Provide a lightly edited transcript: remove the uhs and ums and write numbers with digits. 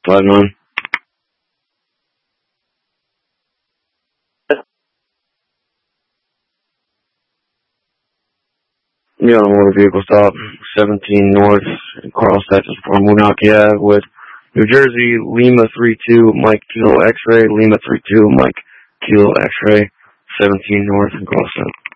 5-9. Yeah, on a motor vehicle stop, 17 North, Carl Texas, for Moonaki Ave with New Jersey, Lima 32, Mike Kilo X-Ray, Lima 32, Mike Kilo X-Ray, 17 North, and Carl Texas.